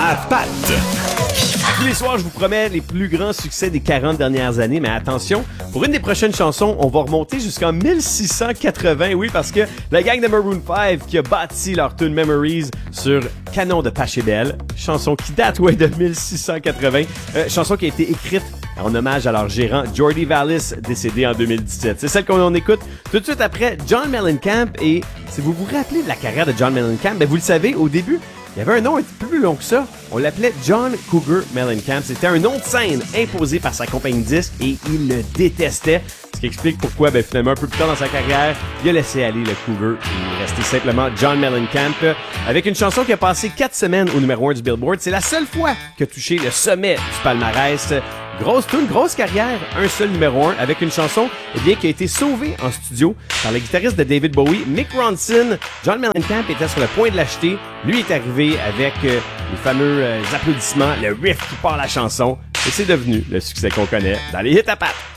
à Pat. Tous les soirs, je vous promets les plus grands succès des 40 dernières années, mais attention, pour une des prochaines chansons, on va remonter jusqu'en 1680, oui, parce que la gang de Maroon 5 qui a bâti leur tune Memories sur Canon de Pachelbel, chanson qui date, de 1680, chanson qui a été écrite en hommage à leur gérant Geordie Vallis, décédé en 2017. C'est celle qu'on écoute tout de suite après John Mellencamp, et si vous vous rappelez de la carrière de John Mellencamp, vous le savez, au début, il y avait un nom un petit peu plus long que ça. On l'appelait John Cougar Mellencamp. C'était un nom de scène imposé par sa compagnie de disques et il le détestait. Ce qui explique pourquoi, finalement, un peu plus tard dans sa carrière, il a laissé aller le Cougar et il est resté simplement John Mellencamp avec une chanson qui a passé 4 semaines au numéro 1 du Billboard. C'est la seule fois qu'il a touché le sommet du palmarès. Grosse tune, grosse carrière, un seul numéro 1 avec une chanson qui a été sauvée en studio par le guitariste de David Bowie, Mick Ronson. John Mellencamp était sur le point de l'acheter. Lui est arrivé avec les fameux applaudissements, le riff qui part la chanson et c'est devenu le succès qu'on connaît dans les hits à pattes.